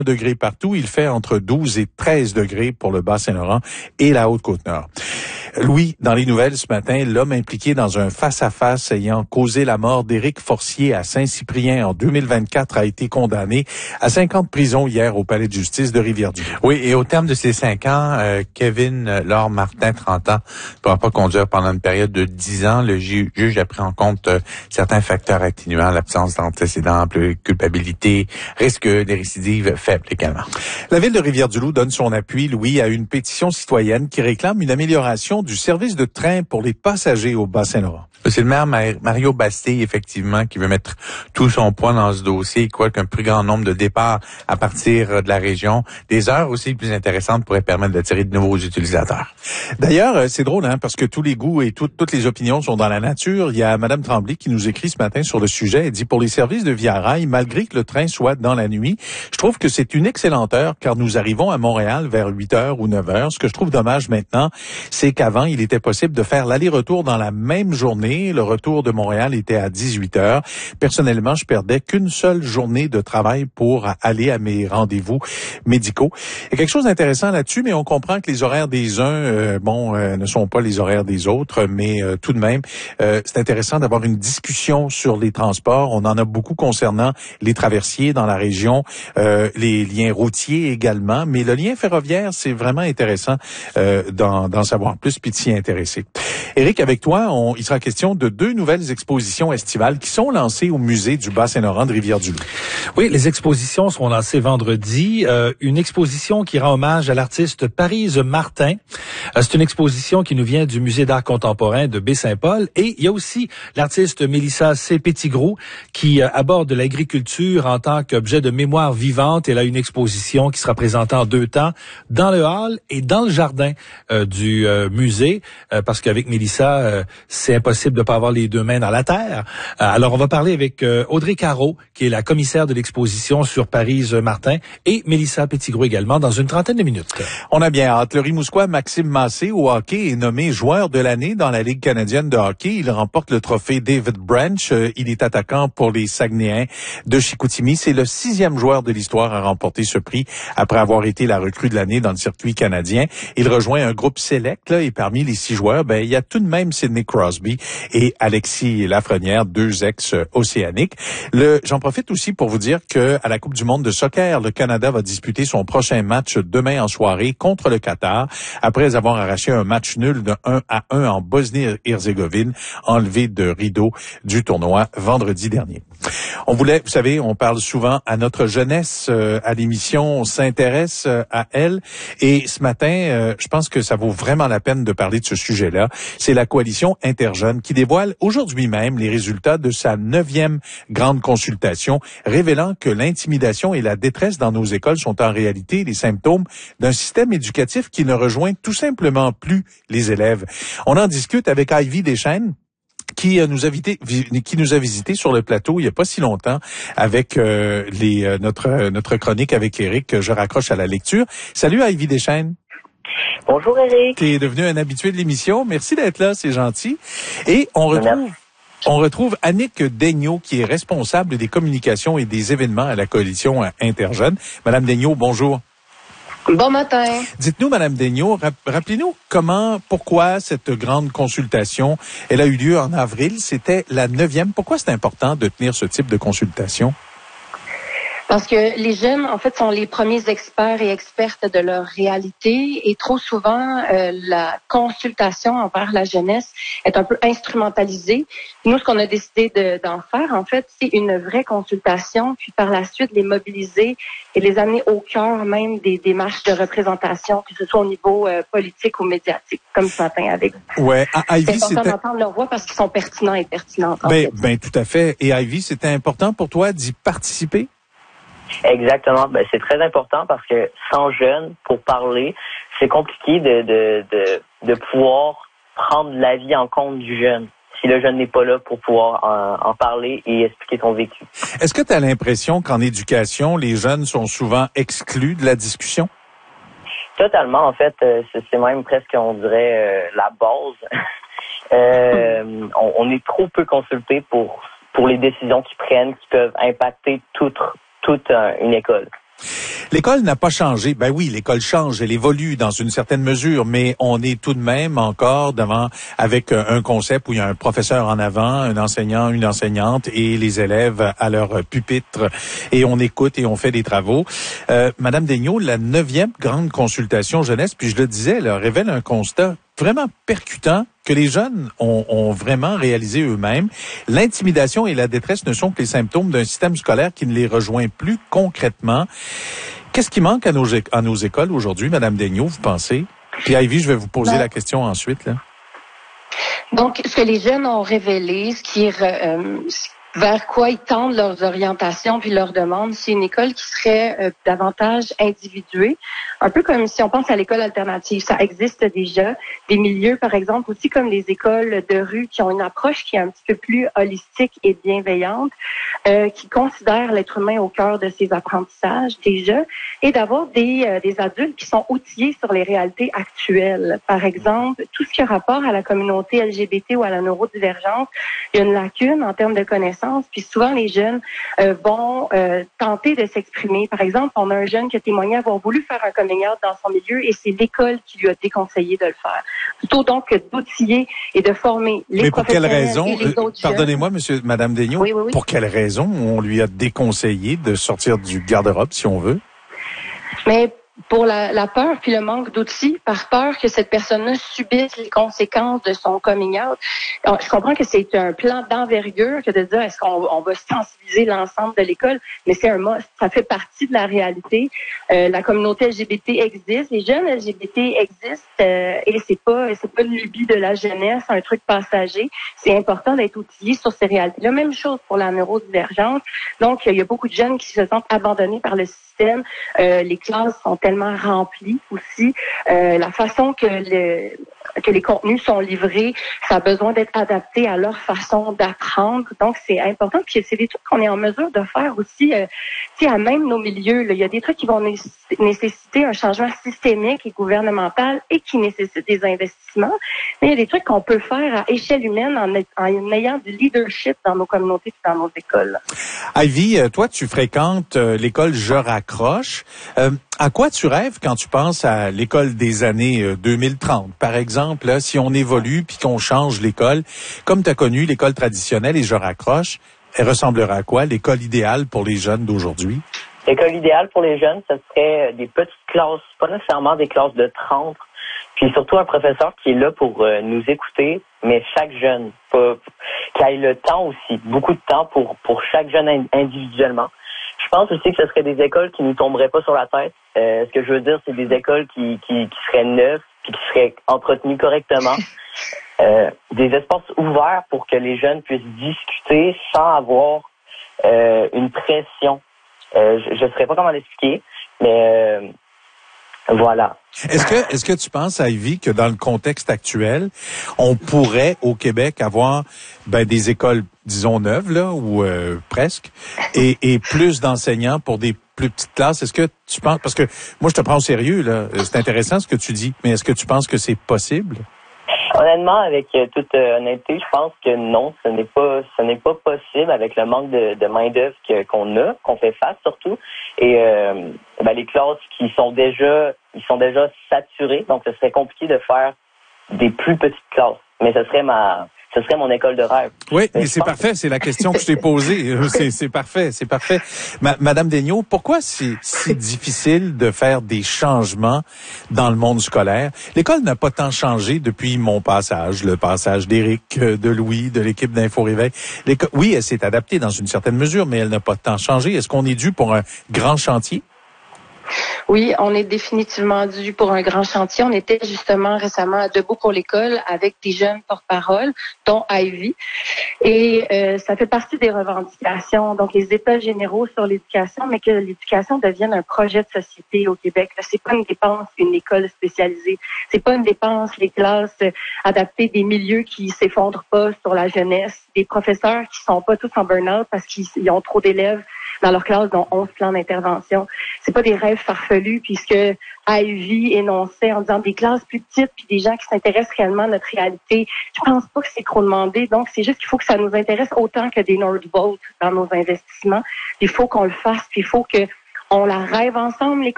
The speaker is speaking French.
degrés partout. Il fait entre 12 et 13 degrés pour le Bas-Saint-Laurent et la Haute-Côte-Nord. Louis, dans les nouvelles ce matin, l'homme impliqué dans un face-à-face ayant causé la mort d'Éric Forcier à Saint-Cyprien en 2024 a été condamné à 5 ans de prison hier au palais de justice de Rivière-du-Loup. Oui, et au terme de ces 5 ans, Kevin Laure Martin, 30 ans, ne pourra pas conduire pendant une période de 10 ans. Le juge a pris en compte certains facteurs atténuants, l'absence d'antécédents, culpabilité, risque des récidives faibles également. La ville de Rivière-du-Loup donne son appui, Louis, à une pétition citoyenne qui réclame une amélioration du service de train pour les passagers au Bas-Saint-Laurent. C'est le maire Mario Bastille, effectivement, qui veut mettre tout son poids dans ce dossier. Il croit qu'un plus grand nombre de départs à partir de la région, des heures aussi plus intéressantes pourraient permettre d'attirer de nouveaux utilisateurs. D'ailleurs, c'est drôle, parce que tous les goûts et toutes les opinions sont dans la nature. Il y a Mme Tremblay qui nous écrit ce matin sur le sujet. Elle dit, pour les services de Via Rail, malgré que le train soit dans la nuit, je trouve que c'est une excellente heure car nous arrivons à Montréal vers 8 heures ou 9 heures. Ce que je trouve dommage maintenant, c'est qu'avant, il était possible de faire l'aller-retour dans la même journée. Le retour de Montréal était à 18 heures. Personnellement, je perdais qu'une seule journée de travail pour aller à mes rendez-vous médicaux. Il y a quelque chose d'intéressant là-dessus, mais on comprend que les horaires des uns, ne sont pas les horaires des autres, mais tout de même, c'est intéressant d'avoir une discussion sur les transports. On en a beaucoup concernant les traversiers dans la région, les liens routiers également, mais le lien ferroviaire, c'est vraiment intéressant d'en savoir plus puis de s'y intéresser. Éric, avec toi, il sera question de 2 nouvelles expositions estivales qui sont lancées au musée du Bas-Saint-Laurent de Rivière-du-Loup. Oui, les expositions seront lancées vendredi. Une exposition qui rend hommage à l'artiste Parise Martin. C'est une exposition qui nous vient du Musée d'art contemporain de Baie-Saint-Paul. Et il y a aussi l'artiste Mélissa C. Petitgros qui aborde l'agriculture en tant qu'objet de mémoire vivante. Elle a une exposition qui sera présentée en 2 temps dans le hall et dans le jardin du musée, parce qu'avec Mélissa, c'est impossible de pas avoir les 2 mains dans la terre. Alors, on va parler avec Audrey Caro, qui est la commissaire de l'exposition sur Parise Martin, et Mélissa Petitgros également, dans une trentaine de minutes. On a bien hâte. Le Rimouskois Maxime Massé, au hockey, est nommé joueur de l'année dans la Ligue canadienne de hockey. Il remporte le trophée David Branch. Il est attaquant pour les Saguenayens de Chicoutimi. C'est le 6e joueur de l'histoire à remporter ce prix après avoir été la recrue de l'année dans le circuit canadien. Il rejoint un groupe select, et parmi les 6 joueurs, il y a tout de même Sidney Crosby et Alexis Lafrenière, 2 ex-océaniques. J'en profite aussi pour vous dire que à la Coupe du monde de soccer, le Canada va disputer son prochain match demain en soirée contre le Qatar, après avoir arraché un match nul de 1-1 en Bosnie-Herzégovine, enlevé de rideau du tournoi vendredi dernier. Vous savez, on parle souvent à notre jeunesse à l'émission, on s'intéresse à elle, et ce matin, je pense que ça vaut vraiment la peine de parler de ce sujet-là. C'est la coalition Interjeunes qui dévoile aujourd'hui même les résultats de sa 9e grande consultation, révélant que l'intimidation et la détresse dans nos écoles sont en réalité les symptômes d'un système éducatif qui ne rejoint tout simplement plus les élèves. On en discute avec Ivy Deschênes, qui nous a visité sur le plateau il y a pas si longtemps avec notre chronique avec Éric. Je raccroche à la lecture. Salut Ivy Deschênes. Bonjour Éric. Tu es devenu un habitué de l'émission. Merci d'être là, c'est gentil. Et on retrouve Annick Daigneault, qui est responsable des communications et des événements à la coalition Interjeunes. Madame Daigneault, bonjour. Bon matin. Dites-nous, Madame Daigneault, rappelez-nous pourquoi cette grande consultation, elle a eu lieu en avril, c'était la 9e. Pourquoi c'est important de tenir ce type de consultation? Parce que les jeunes, en fait, sont les premiers experts et expertes de leur réalité et trop souvent, la consultation envers la jeunesse est un peu instrumentalisée. Nous, ce qu'on a décidé d'en faire, en fait, c'est une vraie consultation, puis par la suite, les mobiliser et les amener au cœur même des démarches de représentation, que ce soit au niveau politique ou médiatique, comme ce matin avec vous. Ouais, Ivy, c'est important d'entendre leur voix parce qu'ils sont pertinents et pertinentes. Ben, tout à fait. Et Ivy, c'était important pour toi d'y participer? Exactement. C'est très important parce que sans jeunes, pour parler, c'est compliqué de pouvoir prendre l'avis en compte du jeune. Si le jeune n'est pas là pour pouvoir en parler et expliquer son vécu. Est-ce que tu as l'impression qu'en éducation, les jeunes sont souvent exclus de la discussion? Totalement. En fait, c'est même presque, on dirait, la base. On est trop peu consultés pour les décisions qu'ils prennent qui peuvent impacter toute une école. L'école n'a pas changé. Ben oui, l'école change, elle évolue dans une certaine mesure, mais on est tout de même encore devant avec un concept où il y a un professeur en avant, un enseignant, une enseignante et les élèves à leur pupitre et on écoute et on fait des travaux. Madame Daigneault, la 9e grande consultation jeunesse, puis je le disais, elle révèle un constat vraiment percutant que les jeunes ont vraiment réalisé eux-mêmes. L'intimidation et la détresse ne sont que les symptômes d'un système scolaire qui ne les rejoint plus concrètement. Qu'est-ce qui manque à nos écoles aujourd'hui, Madame Daigneault, vous pensez? Puis Ivy, je vais vous poser la question ensuite, là. Donc, ce que les jeunes ont révélé, ce qui est vers quoi ils tendent leurs orientations puis leurs demandes, c'est une école qui serait davantage individuée, un peu comme si on pense à l'école alternative. Ça existe déjà. Des milieux, par exemple, aussi comme les écoles de rue qui ont une approche qui est un petit peu plus holistique et bienveillante, qui considèrent l'être humain au cœur de ses apprentissages déjà, et d'avoir des adultes qui sont outillés sur les réalités actuelles. Par exemple, tout ce qui a rapport à la communauté LGBT ou à la neurodivergence, il y a une lacune en termes de connaissances. Puis souvent, les jeunes vont tenter de s'exprimer. Par exemple, on a un jeune qui a témoigné avoir voulu faire un coming out dans son milieu et c'est l'école qui lui a déconseillé de le faire. Plutôt donc que d'outiller et de former les professionnels. Mais pour quelle raison, et les autres pardonnez-moi, Madame Daigneault, oui. pour quelle raison on lui a déconseillé de sortir du garde-robe, si on veut? Mais pour la peur puis le manque d'outils, par peur que cette personne-là subisse les conséquences de son coming out. Alors, je comprends que c'est un plan d'envergure que de dire est-ce qu'on va sensibiliser l'ensemble de l'école, mais c'est un must. Ça fait partie de la réalité. La communauté LGBT existe, les jeunes LGBT existent et c'est pas une lubie de la jeunesse, un truc passager. C'est important d'être outillé sur ces réalités. La même chose pour la neurodivergence. Donc, il y a beaucoup de jeunes qui se sentent abandonnés par le système. Les classes sont tellement remplies aussi. La façon que les contenus sont livrés, ça a besoin d'être adapté à leur façon d'apprendre. Donc, c'est important. Puis, c'est des trucs qu'on est en mesure de faire aussi, à même nos milieux. Là. Il y a des trucs qui vont nécessiter un changement systémique et gouvernemental et qui nécessitent des investissements. Mais il y a des trucs qu'on peut faire à échelle humaine en ayant du leadership dans nos communautés et dans nos écoles. Ivy, toi, tu fréquentes l'école Je raccroche. À quoi tu rêves quand tu penses à l'école des années 2030? Par exemple, là, si on évolue puis qu'on change l'école, comme tu as connu l'école traditionnelle et Je raccroche, elle ressemblera à quoi, l'école idéale pour les jeunes d'aujourd'hui? L'école idéale pour les jeunes, ce serait des petites classes, pas nécessairement des classes de 30, puis surtout un professeur qui est là pour nous écouter, mais chaque jeune, qui ait le temps aussi, beaucoup de temps pour chaque jeune individuellement. Je pense aussi que ce serait des écoles qui ne nous tomberaient pas sur la tête. Ce que je veux dire, c'est des écoles qui seraient neuves puis qui seraient entretenues correctement. Des espaces ouverts pour que les jeunes puissent discuter sans avoir une pression. Je ne saurais pas comment l'expliquer, mais voilà. Est-ce que tu penses, Ivy, que dans le contexte actuel, on pourrait au Québec avoir des écoles, disons neuves là, ou presque, et plus d'enseignants pour des plus petites classes? Est-ce que tu penses, parce que moi je te prends au sérieux là, c'est intéressant ce que tu dis, mais est-ce que tu penses que c'est possible? Honnêtement, avec toute honnêteté, je pense que non, ce n'est pas possible avec le manque de main-d'œuvre qu'on fait face surtout. Et les classes qui sont déjà saturées, donc ce serait compliqué de faire des plus petites classes. Mais ce serait mon école de rêve. Oui, mais c'est parfait, c'est la question que je t'ai posée. C'est parfait. Madame Daigneault, pourquoi c'est si difficile de faire des changements dans le monde scolaire? L'école n'a pas tant changé depuis mon passage, le passage d'Éric, de Louis, de l'équipe d'Info Réveil. Oui, elle s'est adaptée dans une certaine mesure, mais elle n'a pas tant changé. Est-ce qu'on est dû pour un grand chantier? Oui, on est définitivement dû pour un grand chantier. On était justement récemment à Debout pour l'école avec des jeunes porte-parole, dont Ivy. Et ça fait partie des revendications, donc les états généraux sur l'éducation, mais que l'éducation devienne un projet de société au Québec. C'est pas une dépense, une école spécialisée. C'est pas une dépense, les classes adaptées, des milieux qui s'effondrent pas sur la jeunesse, des professeurs qui sont pas tous en burn-out parce qu'ils ont trop d'élèves dans leur classe, dont 11 plans d'intervention. C'est pas des rêves farfelus, puisque Ivy énonçait en disant des classes plus petites puis des gens qui s'intéressent réellement à notre réalité. Je pense pas que c'est trop demandé. Donc, c'est juste qu'il faut que ça nous intéresse autant que des Nordvolt dans nos investissements. Il faut qu'on le fasse, puis il faut que On la rêve ensemble,